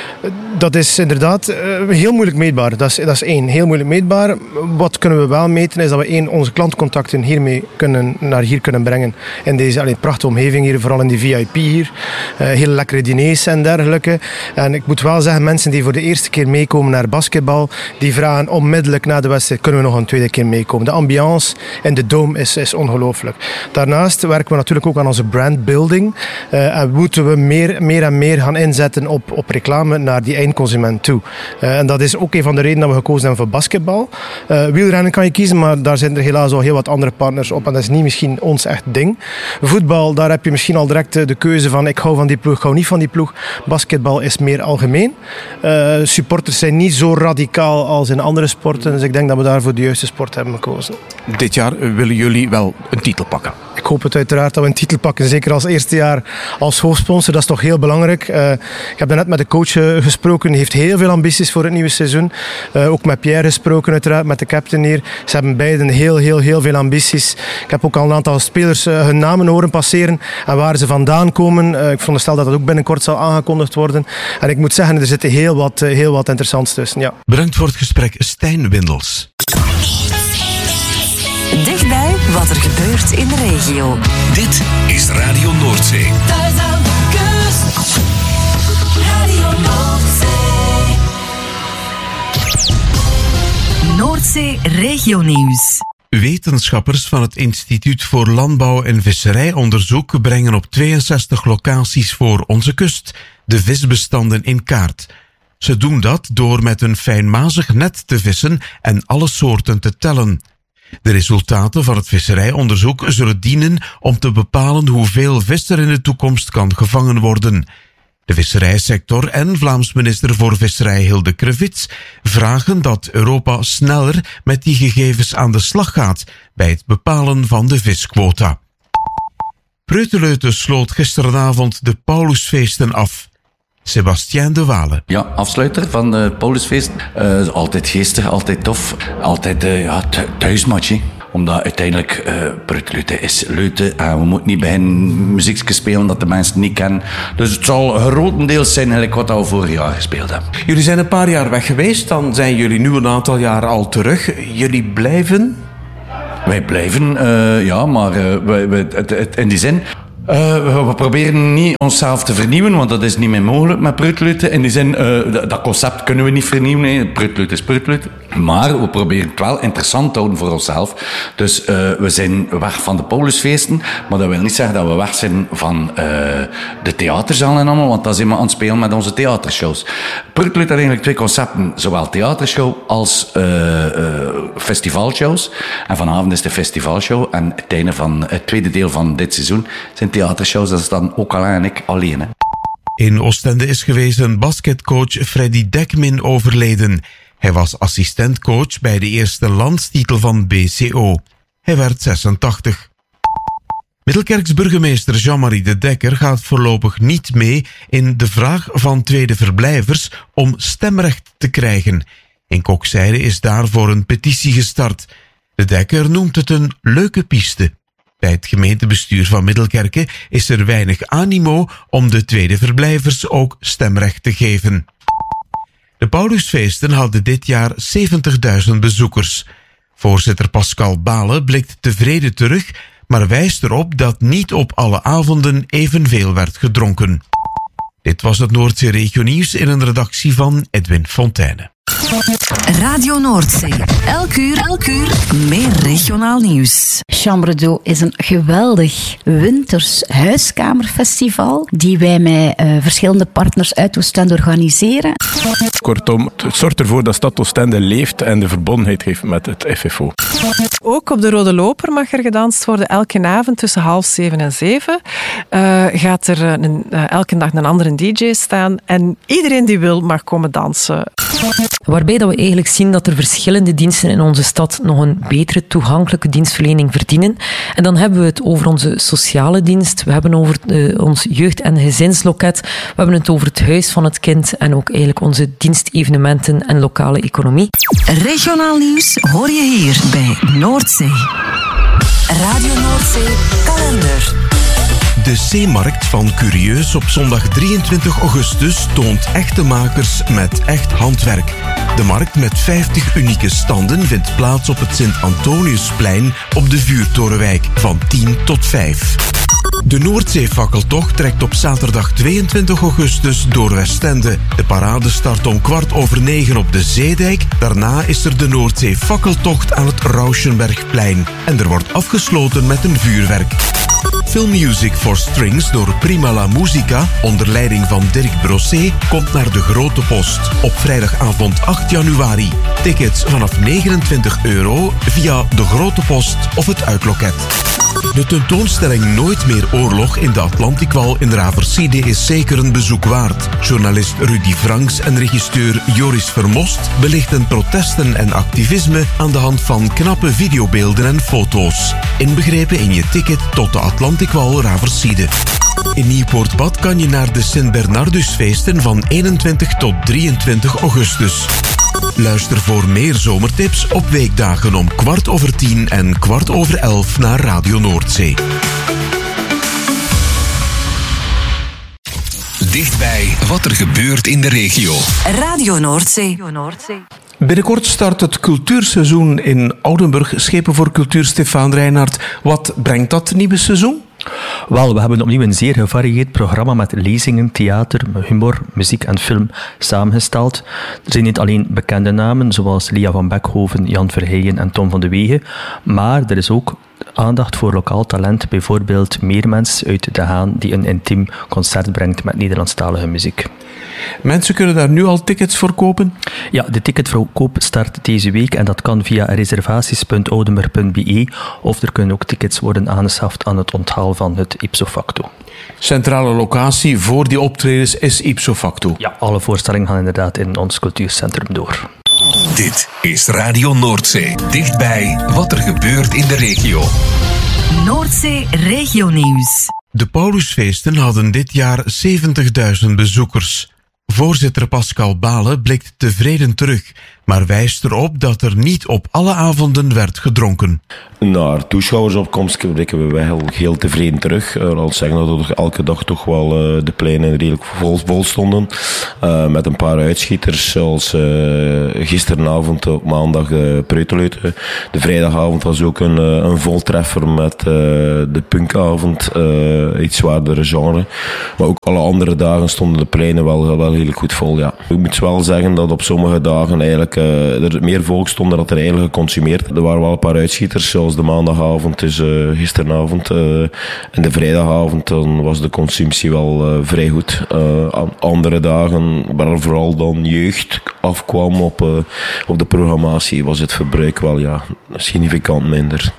Dat is inderdaad heel moeilijk meetbaar. Dat is één, heel moeilijk meetbaar. Wat kunnen we wel meten is dat we onze klantcontacten naar hier kunnen brengen. In deze prachtige omgeving hier, vooral in die VIP hier. Hele lekkere diners en dergelijke. En ik moet wel zeggen, mensen die voor de eerste keer meekomen naar basketbal, die vragen onmiddellijk na de wedstrijd, kunnen we nog een tweede keer meekomen. De ambiance in de Dome is ongelooflijk. Daarnaast werken we natuurlijk ook aan onze brandbuilding. En moeten we meer en meer gaan inzetten op reclame naar die eindconsument toe. En dat is ook een van de redenen dat we gekozen hebben voor basketbal. Wielrennen kan je kiezen, maar daar zijn er helaas al heel wat andere partners op. En dat is niet misschien ons echt ding. Voetbal, daar heb je misschien al direct de keuze van ik hou van die ploeg, ik hou niet van die ploeg. Basketbal is meer algemeen. Supporters zijn niet zo radicaal als in andere sporten. Dus ik denk dat we daar voor de juiste sport hebben gekozen. Dit jaar willen jullie wel een titel pakken? Ik hoop het uiteraard dat we een titel pakken. Zeker als eerste jaar als hoofdsponsor. Dat is toch heel belangrijk. Ik heb net met de coach gesproken. Hij heeft heel veel ambities voor het nieuwe seizoen. Ook met Pierre gesproken uiteraard, met de captain hier. Ze hebben beiden heel veel ambities. Ik heb ook al een aantal spelers hun namen horen passeren. En waar ze vandaan komen. Ik veronderstel dat dat ook binnenkort zal aangekondigd worden. En ik moet zeggen, er zitten heel wat interessants tussen. Ja. Bedankt voor het gesprek, Stijn Windels. Dichtbij wat wat er gebeurt in de regio. Dit is Radio Noordzee. Thuis aan de kust. Radio Noordzee. Noordzee Regionieuws. Wetenschappers van het Instituut voor Landbouw en Visserijonderzoek brengen op 62 locaties voor onze kust de visbestanden in kaart. Ze doen dat door met een fijnmazig net te vissen en alle soorten te tellen. De resultaten van het visserijonderzoek zullen dienen om te bepalen hoeveel vis er in de toekomst kan gevangen worden. De visserijsector en Vlaams minister voor Visserij Hilde Krevits vragen dat Europa sneller met die gegevens aan de slag gaat bij het bepalen van de visquota. Preuteleute sloot gisteravond de Paulusfeesten af. Sebastien de Wale. Ja, afsluiter van de Paulusfeest. Altijd geestig, altijd tof. Altijd thuismatje. Omdat uiteindelijk Preuteleute is leute en we moeten niet beginnen muziekjes spelen dat de mensen niet kennen. Dus het zal grotendeels zijn eigenlijk wat we vorig jaar gespeeld hebben. Jullie zijn een paar jaar weg geweest, dan zijn jullie nu een aantal jaren al terug. Jullie blijven? Wij blijven, ja, maar in die zin... we proberen niet onszelf te vernieuwen, want dat is niet meer mogelijk met Preuteleute. In die zin, dat concept kunnen we niet vernieuwen. Preuteleute is Preuteleute. Maar we proberen het wel interessant te houden voor onszelf. Dus we zijn weg van de Paulusfeesten. Maar dat wil niet zeggen dat we weg zijn van de theaterzalen en allemaal. Want dan zijn we aan het spelen met onze theatershows. Preuteleute had eigenlijk twee concepten. Zowel theatershow als festivalshows. En vanavond is de festivalshow. En het einde van het tweede deel van dit seizoen zijn theatershows. Dat is dan ook Alain en ik alleen. Hè. In Oostende is gewezen basketcoach Freddy Dekmin overleden. Hij was assistentcoach bij de eerste landstitel van BCO. Hij werd 86. Middelkerks burgemeester Jean-Marie de Dekker gaat voorlopig niet mee in de vraag van tweede verblijvers om stemrecht te krijgen. In Kokzijde is daarvoor een petitie gestart. De Dekker noemt het een leuke piste. Bij het gemeentebestuur van Middelkerke is er weinig animo om de tweede verblijvers ook stemrecht te geven. De Paulusfeesten hadden dit jaar 70.000 bezoekers. Voorzitter Pascal Bale blikt tevreden terug, maar wijst erop dat niet op alle avonden evenveel werd gedronken. Dit was het Noordzee Regionieuws in een redactie van Edwin Fonteyne. Radio Noordzee. Elk uur meer regionaal nieuws. Chambre d'Eau is een geweldig winters huiskamerfestival die wij met verschillende partners uit Oostende organiseren. Kortom, het zorgt ervoor dat Stad Oostende leeft en de verbondenheid heeft met het FFO. Ook op de Rode Loper mag er gedanst worden. Elke avond tussen 6:30 en 7 gaat er elke dag een andere DJ staan en iedereen die wil mag komen dansen. Waarbij dat we eigenlijk zien dat er verschillende diensten in onze stad nog een betere toegankelijke dienstverlening verdienen. En dan hebben we het over onze sociale dienst, we hebben over ons jeugd- en gezinsloket, we hebben het over het Huis van het Kind en ook eigenlijk onze dienstevenementen en lokale economie. Regionaal nieuws hoor je hier bij Noordzee. Radio Noordzee kalender. De C-markt van Curieus op zondag 23 augustus toont echte makers met echt handwerk. De markt met 50 unieke standen vindt plaats op het Sint-Antoniusplein op de Vuurtorenwijk van 10 tot 5. De Noordzeefakkeltocht trekt op zaterdag 22 augustus door Westende. De parade start om 8:15 op de Zeedijk. Daarna is er de Noordzeefakkeltocht aan het Rauschenbergplein. En er wordt afgesloten met een vuurwerk. Film Music for Strings door Prima La Musica onder leiding van Dirk Brosset komt naar de Grote Post op vrijdagavond 8 januari. Tickets vanaf €29 via de Grote Post of het uitloket. De tentoonstelling Nooit meer oorlog in de Atlantikwal in Raversiede is zeker een bezoek waard. Journalist Rudy Franks en regisseur Joris Vermost belichten protesten en activisme aan de hand van knappe videobeelden en foto's. Inbegrepen in je ticket tot de Atlantikwal Raversiede. In Nieuwpoortbad kan je naar de Sint-Bernardusfeesten van 21 tot 23 augustus. Luister voor meer zomertips op weekdagen om 10:15 en 11:15 naar Radio Noordzee. Dichtbij wat er gebeurt in de regio. Radio Noordzee. Binnenkort start het cultuurseizoen in Oudenburg. Schepen voor Cultuur, Stefaan Reinhardt. Wat brengt dat nieuwe seizoen? Wel, we hebben opnieuw een zeer gevarieerd programma met lezingen, theater, humor, muziek en film samengesteld. Er zijn niet alleen bekende namen zoals Lia van Beckhoven, Jan Verheijen en Tom van de Wegen, maar er is ook aandacht voor lokaal talent, bijvoorbeeld Meermens uit De Haan, die een intiem concert brengt met Nederlandstalige muziek. Mensen kunnen daar nu al tickets voor kopen? Ja, de ticketverkoop start deze week en dat kan via reservaties.oudenburg.be of er kunnen ook tickets worden aangeschaft aan het onthaal van het ipso facto. Centrale locatie voor die optredens is ipso facto? Ja, alle voorstellingen gaan inderdaad in ons cultuurcentrum door. Dit is Radio Noordzee. Dichtbij wat er gebeurt in de regio. Noordzee Regionieuws. De Paulusfeesten hadden dit jaar 70.000 bezoekers. Voorzitter Pascal Balen blikt tevreden terug, maar wijst erop dat er niet op alle avonden werd gedronken. Naar toeschouwersopkomst blikken we wel heel tevreden terug. Al zeggen dat er elke dag toch wel de pleinen redelijk vol stonden. Met een paar uitschieters, zoals gisteravond op maandag Preuteluiten. De vrijdagavond was ook een voltreffer met de punkavond, iets zwaardere genre. Maar ook alle andere dagen stonden de pleinen wel redelijk goed vol. Ja. Ik moet wel zeggen dat op sommige dagen eigenlijk er meer volk stond dan er eigenlijk geconsumeerd. Er waren wel een paar uitschieters, zoals de maandagavond, dus gisteravond. En de vrijdagavond dan was de consumptie wel vrij goed. Andere dagen, waar vooral dan jeugd afkwam op de programmatie, was het verbruik wel significant minder.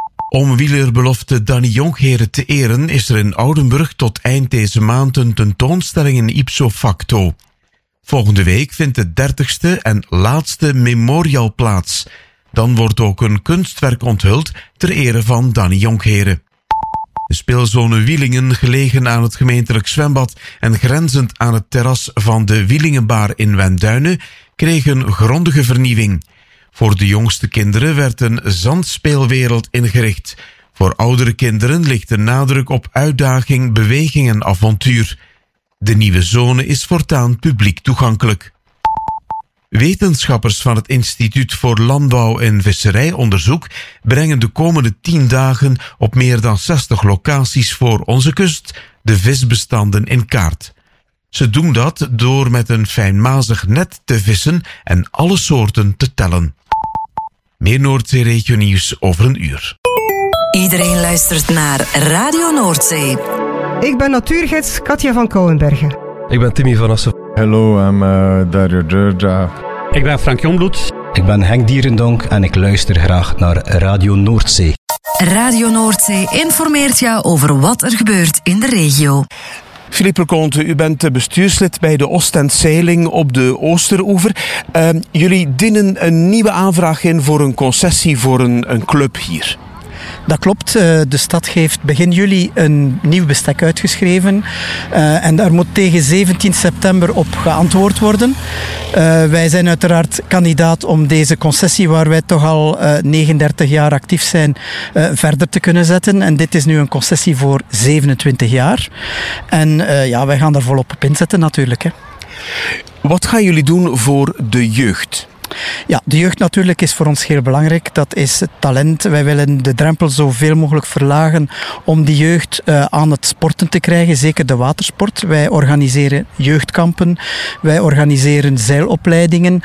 Om wielerbelofte Danny Jongheren te eren is er in Oudenburg tot eind deze maand een tentoonstelling in ipso facto. Volgende week vindt de 30ste en laatste memorial plaats. Dan wordt ook een kunstwerk onthuld ter ere van Danny Jongheren. De speelzone Wielingen, gelegen aan het gemeentelijk zwembad en grenzend aan het terras van de Wielingenbaar in Wenduinen, kreeg een grondige vernieuwing. Voor de jongste kinderen werd een zandspeelwereld ingericht. Voor oudere kinderen ligt de nadruk op uitdaging, beweging en avontuur. De nieuwe zone is voortaan publiek toegankelijk. Wetenschappers van het Instituut voor Landbouw en Visserijonderzoek brengen de komende 10 dagen op meer dan 60 locaties voor onze kust de visbestanden in kaart. Ze doen dat door met een fijnmazig net te vissen en alle soorten te tellen. Meer Noordzee-regio nieuws over een uur. Iedereen luistert naar Radio Noordzee. Ik ben natuurgids Katja van Kouwenbergen. Ik ben Timmy van Assen. Hallo, I'm Dario Durja. Ik ben Frank Jongbloed. Ik ben Henk Dierendonk en ik luister graag naar Radio Noordzee. Radio Noordzee informeert jou over wat er gebeurt in de regio. Philippe Leconte, u bent bestuurslid bij de Oostend-Zeiling op de Oosteroever. Jullie dienen een nieuwe aanvraag in voor een concessie voor een club hier. Dat klopt. De stad heeft begin juli een nieuw bestek uitgeschreven. En daar moet tegen 17 september op geantwoord worden. Wij zijn uiteraard kandidaat om deze concessie, waar wij toch al 39 jaar actief zijn, verder te kunnen zetten. En dit is nu een concessie voor 27 jaar. En wij gaan daar volop op inzetten natuurlijk. Hè. Wat gaan jullie doen voor de jeugd? Ja, de jeugd natuurlijk is voor ons heel belangrijk. Dat is het talent. Wij willen de drempel zoveel mogelijk verlagen om die jeugd aan het sporten te krijgen, zeker de watersport. Wij organiseren jeugdkampen, wij organiseren zeilopleidingen.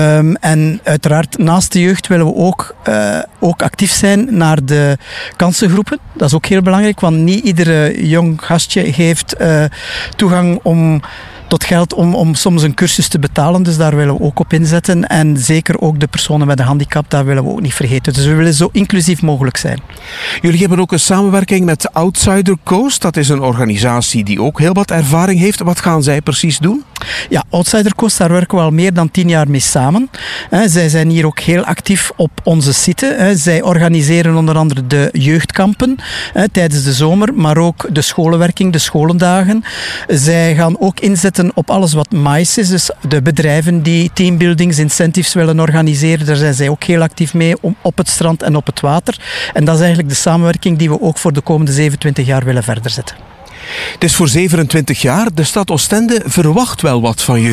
En uiteraard naast de jeugd willen we ook actief zijn naar de kansengroepen. Dat is ook heel belangrijk, want niet iedere jong gastje heeft toegang tot geld om soms een cursus te betalen. Dus daar willen we ook op inzetten. En zeker ook de personen met een handicap, daar willen we ook niet vergeten. Dus we willen zo inclusief mogelijk zijn. Jullie hebben ook een samenwerking met Outsider Coast. Dat is een organisatie die ook heel wat ervaring heeft. Wat gaan zij precies doen? Ja, Outsider Coast, daar werken we al meer dan 10 jaar mee samen. Zij zijn hier ook heel actief op onze site. Zij organiseren onder andere de jeugdkampen tijdens de zomer, maar ook de scholenwerking, de scholendagen. Zij gaan ook inzetten op alles wat MICE is, dus de bedrijven die teambuildings, incentives willen organiseren. Daar zijn zij ook heel actief mee op het strand en op het water. En dat is eigenlijk de samenwerking die we ook voor de komende 27 jaar willen verder zetten. Het is voor 27 jaar. De stad Oostende verwacht wel wat van jullie.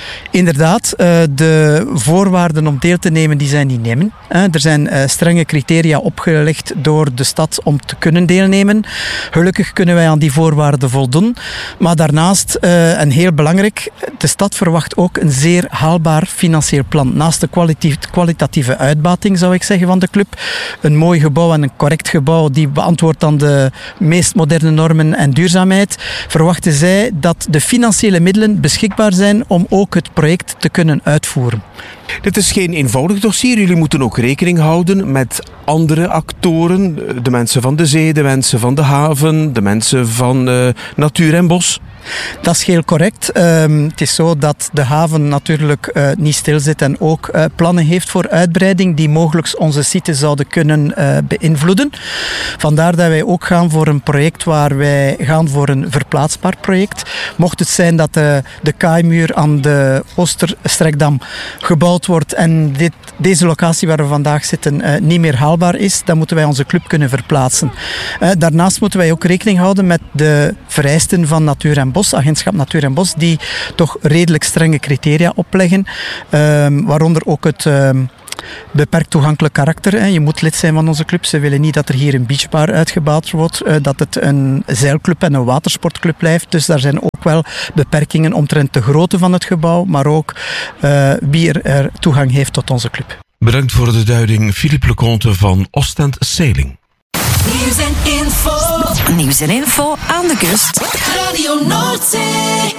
Inderdaad, de voorwaarden om deel te nemen, die zijn niet nemen. Er zijn strenge criteria opgelegd door de stad om te kunnen deelnemen. Gelukkig kunnen wij aan die voorwaarden voldoen. Maar daarnaast, en heel belangrijk, de stad verwacht ook een zeer haalbaar financieel plan. Naast de kwalitatieve uitbating, zou ik zeggen, van de club. Een mooi gebouw en een correct gebouw die beantwoordt aan de meest moderne normen en duurzaamheid, verwachten zij dat de financiële middelen beschikbaar zijn om ook het project te kunnen uitvoeren. Dit is geen eenvoudig dossier. Jullie moeten ook rekening houden met andere actoren. De mensen van de zee, de mensen van de haven, de mensen van natuur en bos. Dat is heel correct. Het is zo dat de haven natuurlijk niet stilzit en ook plannen heeft voor uitbreiding die mogelijk onze site zouden kunnen beïnvloeden. Vandaar dat wij ook gaan voor een project waar wij gaan voor een verplaatsbaar project. Mocht het zijn dat de kaaimuur aan de Oosterstrekdam gebouwd wordt en deze locatie waar we vandaag zitten niet meer haalbaar is, dan moeten wij onze club kunnen verplaatsen. Daarnaast moeten wij ook rekening houden met de vereisten van Natuur en Bos, Agentschap Natuur en Bos, die toch redelijk strenge criteria opleggen, waaronder ook het beperkt toegankelijk karakter. Je moet lid zijn van onze club. Ze willen niet dat er hier een beachbar uitgebouwd wordt, dat het een zeilclub en een watersportclub blijft. Dus daar zijn ook wel beperkingen omtrent de grootte van het gebouw, maar ook wie er toegang heeft tot onze club. Bedankt voor de duiding, Philippe Leconte van Ostend Sailing. Nieuws en info. Nieuws en info aan de kust. Radio Noordzee.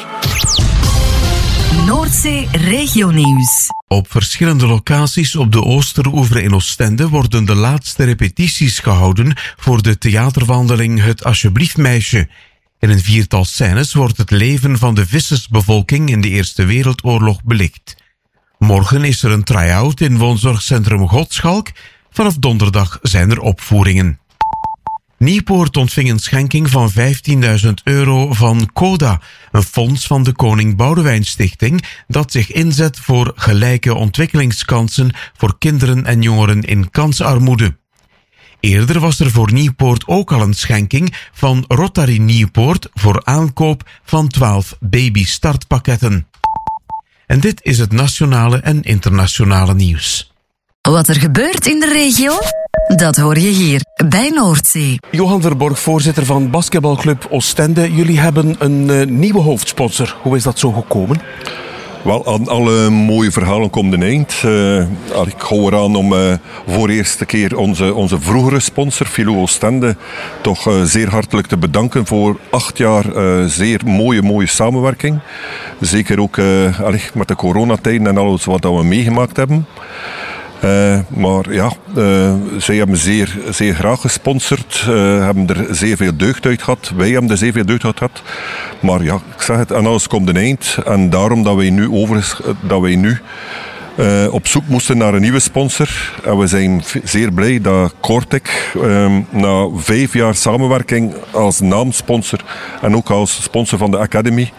Noordzee Regionieuws. Op verschillende locaties op de Oosteroever in Oostende worden de laatste repetities gehouden voor de theaterwandeling Het Alsjeblieft Meisje. In een 4-tal scènes wordt het leven van de vissersbevolking in de Eerste Wereldoorlog belicht. Morgen is er een try-out in woonzorgcentrum Godschalk. Vanaf donderdag zijn er opvoeringen. Nieuwpoort ontving een schenking van €15.000 van CODA, een fonds van de Koning Boudewijn Stichting dat zich inzet voor gelijke ontwikkelingskansen voor kinderen en jongeren in kansarmoede. Eerder was er voor Nieuwpoort ook al een schenking van Rotary Nieuwpoort voor aankoop van 12 babystartpakketten. En dit is het nationale en internationale nieuws. Wat er gebeurt in de regio, dat hoor je hier bij Noordzee. Johan Verborg, voorzitter van basketbalclub Oostende. Jullie hebben een nieuwe hoofdsponsor. Hoe is dat zo gekomen? Wel, aan alle mooie verhalen komt een eind. Ik hou eraan om voor de eerste keer onze vroegere sponsor, Filou Oostende, toch zeer hartelijk te bedanken voor 8 jaar zeer mooie samenwerking. Zeker ook met de coronatijden en alles wat we meegemaakt hebben. Maar ja, zij hebben zeer graag gesponsord, hebben er zeer veel deugd uit gehad. Wij hebben er zeer veel deugd uit gehad. Maar ja, ik zeg het, aan alles komt een eind. En daarom dat wij nu op zoek moesten naar een nieuwe sponsor. En we zijn zeer blij dat Cortec na 5 jaar samenwerking als naamsponsor en ook als sponsor van de Academy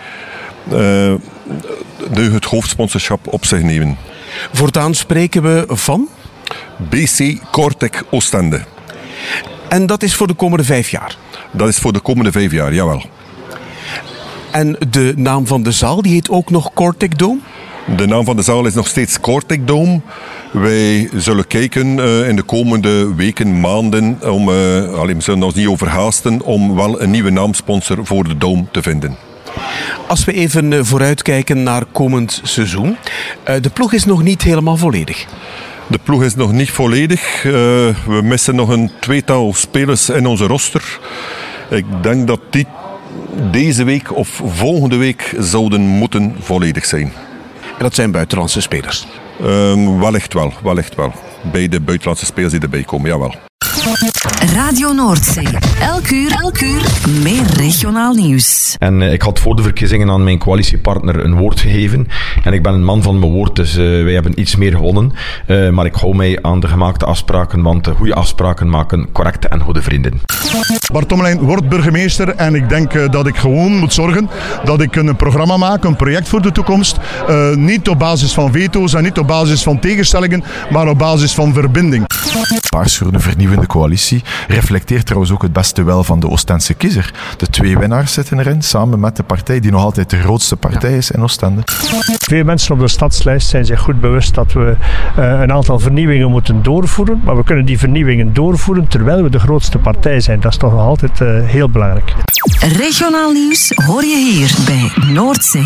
nu het hoofdsponsorschap op zich nemen. Voortaan spreken we van? BC Cortec Oostende. En dat is voor de komende 5 jaar? Dat is voor de komende 5 jaar, jawel. En de naam van de zaal, die heet ook nog Cortec Dome? De naam van de zaal is nog steeds Cortec Dome. Wij zullen kijken in de komende weken, maanden, we zullen ons niet overhaasten, om wel een nieuwe naamsponsor voor de Dome te vinden. Als we even vooruitkijken naar komend seizoen. De ploeg is nog niet helemaal volledig. De ploeg is nog niet volledig. We missen nog een 2-tal spelers in onze roster. Ik denk dat die deze week of volgende week zouden moeten volledig zijn. En dat zijn buitenlandse spelers? Wellicht wel. Bij de buitenlandse spelers die erbij komen, jawel. Radio Noordzee. Elk uur meer regionaal nieuws. En ik had voor de verkiezingen aan mijn coalitiepartner een woord gegeven. En ik ben een man van mijn woord, dus wij hebben iets meer gewonnen. Maar ik hou mij aan de gemaakte afspraken, want goede afspraken maken correcte en goede vrienden. Bart Tommelijn wordt burgemeester en ik denk dat ik gewoon moet zorgen dat ik een programma maak, een project voor de toekomst. Niet op basis van veto's en niet op basis van tegenstellingen, maar op basis van verbinding. Paars voor een vernieuwende coalitie reflecteert trouwens ook het beste wel van de Oostense kiezer. De 2 winnaars zitten erin, samen met de partij die nog altijd de grootste partij is in Oostende. Veel mensen op de stadslijst zijn zich goed bewust dat we een aantal vernieuwingen moeten doorvoeren, maar we kunnen die vernieuwingen doorvoeren terwijl we de grootste partij zijn. Dat is toch nog altijd heel belangrijk. Regionaal nieuws hoor je hier bij Noordzee.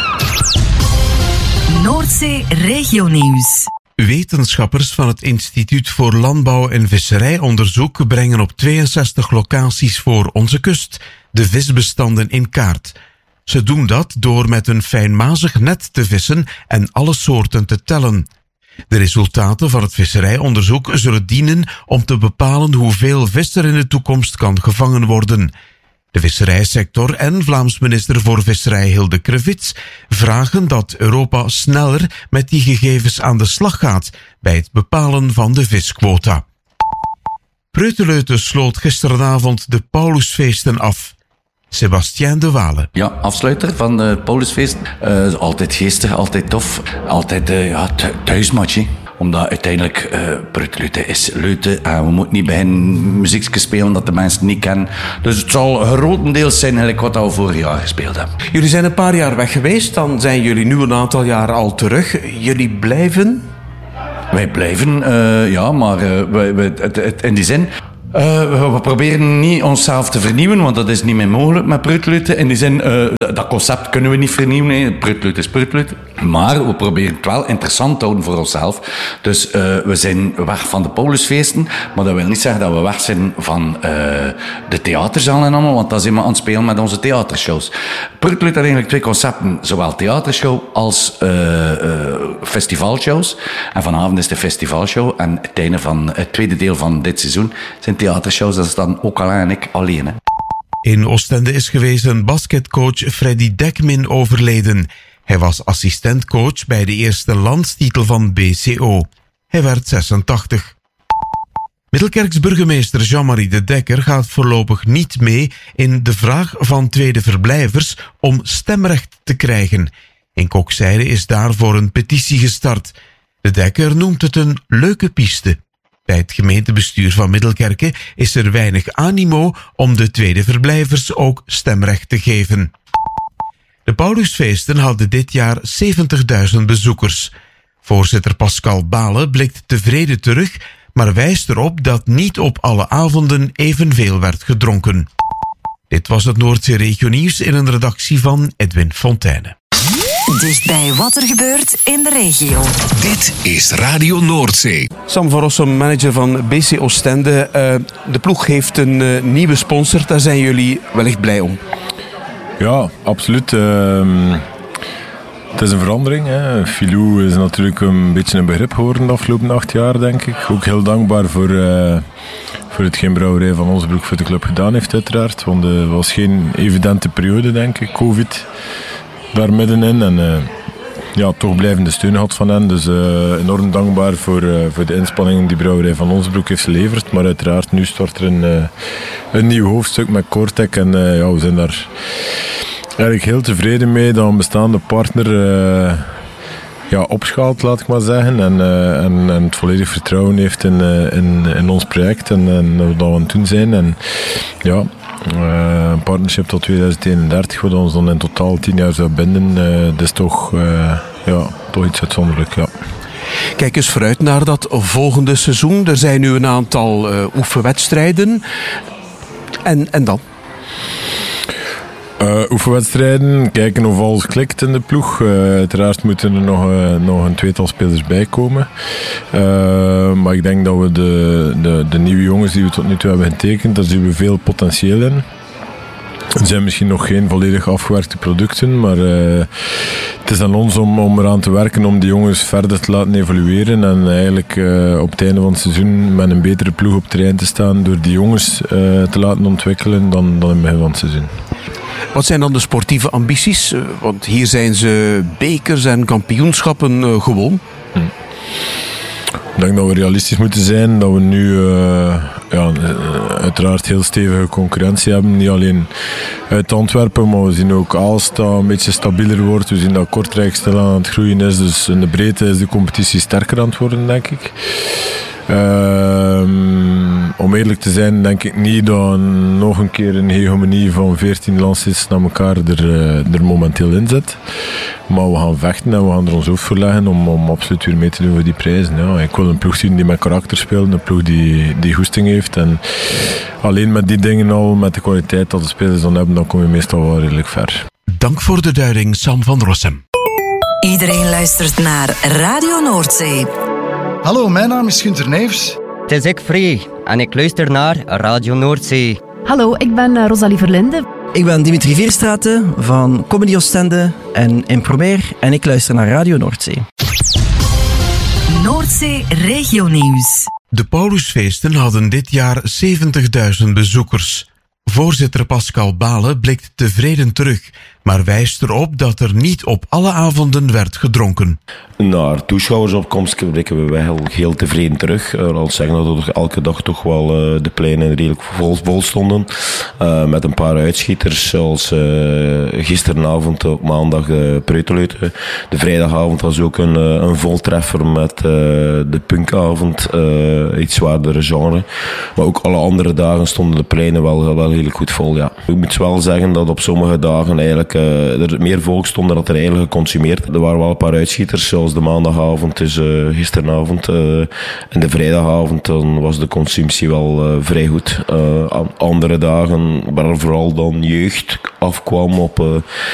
Noordzee Regionieuws. Wetenschappers van het Instituut voor Landbouw en Visserijonderzoek brengen op 62 locaties voor onze kust de visbestanden in kaart. Ze doen dat door met een fijnmazig net te vissen en alle soorten te tellen. De resultaten van het visserijonderzoek zullen dienen om te bepalen hoeveel vis er in de toekomst kan gevangen worden. De visserijsector en Vlaams minister voor Visserij Hilde Krevits vragen dat Europa sneller met die gegevens aan de slag gaat bij het bepalen van de visquota. Preuteleute sloot gisteravond de Paulusfeesten af. Sebastien de Wale. Ja, afsluiter van het Paulusfeest. Altijd geestig, altijd tof. Altijd thuismatch. Omdat uiteindelijk Preuteleute is leute en we moeten niet beginnen muziekjes spelen dat de mensen niet kennen. Dus het zal grotendeels zijn eigenlijk wat we vorig jaar gespeeld hebben. Jullie zijn een paar jaar weg geweest, dan zijn jullie nu een aantal jaar al terug. Jullie blijven? Wij blijven, maar in die zin... we proberen niet onszelf te vernieuwen, want dat is niet meer mogelijk met Preuteleute. In die zin, dat concept kunnen we niet vernieuwen. Nee. Preuteleute is Preuteleute. Maar we proberen het wel interessant te houden voor onszelf. Dus we zijn weg van de Paulusfeesten. Maar dat wil niet zeggen dat we weg zijn van de theaterzaal en allemaal. Want dan zijn we aan het spelen met onze theatershows. Preuteleute had eigenlijk 2 concepten. Zowel theatershow als festivalshows. En vanavond is de festivalshow. En het einde van het tweede deel van dit seizoen zijn theatershows. Dat is dan ook Alain en ik alleen. Hè. In Oostende is gewezen basketcoach Freddy Dekmin overleden. Hij was assistentcoach bij de eerste landstitel van BCO. Hij werd 86. Middelkerks burgemeester Jean-Marie de Dekker gaat voorlopig niet mee in de vraag van tweede verblijvers om stemrecht te krijgen. In Kokzijde is daarvoor een petitie gestart. De Dekker noemt het een leuke piste. Bij het gemeentebestuur van Middelkerke is er weinig animo om de tweede verblijvers ook stemrecht te geven. De Paulusfeesten hadden dit jaar 70.000 bezoekers. Voorzitter Pascal Bale blikt tevreden terug, maar wijst erop dat niet op alle avonden evenveel werd gedronken. Dit was het Noordzee Regionieuws in een redactie van Edwin Fonteyne. Dichtbij wat er gebeurt in de regio. Dit is Radio Noordzee. Sam van Rossum, manager van BC Oostende. De ploeg heeft een nieuwe sponsor. Daar zijn jullie wellicht blij om. Ja, absoluut. Het is een verandering. Hè. Filou is natuurlijk een beetje een begrip geworden de afgelopen 8 jaar, denk ik. Ook heel dankbaar voor hetgeen Brouwerij van Osbroek voor de club gedaan heeft, uiteraard. Want het was geen evidente periode, denk ik, COVID. Daar middenin en toch blijvende steun had van hen. Dus enorm dankbaar voor de inspanningen die Brouwerij van Osbroek heeft geleverd. Maar uiteraard, nu start er een nieuw hoofdstuk met Cortec. En we zijn daar eigenlijk heel tevreden mee dat een bestaande partner opschaalt, laat ik maar zeggen. En het volledig vertrouwen heeft in ons project en wat we aan het doen zijn. En ja... een partnership tot 2031, wat ons dan in totaal 10 jaar zou binden. Dat is toch iets uitzonderlijk, ja. Kijk eens vooruit naar dat volgende seizoen. Er zijn nu een aantal oefenwedstrijden. En dan? Oefenwedstrijden, kijken of alles klikt in de ploeg. Uiteraard moeten er nog een tweetal spelers bij komen. Maar ik denk dat we de nieuwe jongens die we tot nu toe hebben getekend, daar zien we veel potentieel in. Er zijn misschien nog geen volledig afgewerkte producten, maar het is aan ons om eraan te werken om die jongens verder te laten evolueren en eigenlijk op het einde van het seizoen met een betere ploeg op het terrein te staan door die jongens te laten ontwikkelen dan in het begin van het seizoen. Wat zijn dan de sportieve ambities? Want hier zijn ze bekers en kampioenschappen gewoon. Ik denk dat we realistisch moeten zijn, dat we nu uiteraard heel stevige concurrentie hebben. Niet alleen uit Antwerpen, maar we zien ook Aalst dat een beetje stabieler wordt. We zien dat Kortrijk stilaan aan het groeien is, dus in de breedte is de competitie sterker aan het worden, denk ik. Om eerlijk te zijn denk ik niet dat nog een keer een hegemonie van 14 landstits naar elkaar er momenteel in zit. Maar we gaan vechten en we gaan er ons hoofd voor leggen om absoluut weer mee te doen voor die prijzen. Ja. Ik wil een ploeg zien die met karakter speelt, een ploeg die goesting heeft. En alleen met die dingen al, met de kwaliteit dat de spelers dan hebben, dan kom je meestal wel redelijk ver. Dank voor de duiding, Sam van Rossem. Iedereen luistert naar Radio Noordzee. Hallo, mijn naam is Gunther Neefs. Het is ik Free en ik luister naar Radio Noordzee. Hallo, ik ben Rosalie Verlinde. Ik ben Dimitri Vierstraten van Comedy Oostende en Impromer en ik luister naar Radio Noordzee. Noordzee Regionieuws. De Paulusfeesten hadden dit jaar 70.000 bezoekers. Voorzitter Pascal Balen blikt tevreden terug, maar wijst erop dat er niet op alle avonden werd gedronken. Naar toeschouwersopkomst blikken we wel heel tevreden terug. Al zeggen dat er elke dag toch wel de pleinen redelijk vol stonden. Met een paar uitschieters, zoals gisteravond op maandag Preuteluiten. De vrijdagavond was ook een voltreffer met de punkavond, iets zwaardere genre. Maar ook alle andere dagen stonden de pleinen wel heel goed vol. Ja. Ik moet wel zeggen dat op sommige dagen eigenlijk er meer volk stond dan er eigenlijk geconsumeerd. Er waren wel een paar uitschieters, zoals de maandagavond, dus gisteravond. En de vrijdagavond dan was de consumptie wel vrij goed. Andere dagen, waar vooral dan jeugd afkwam op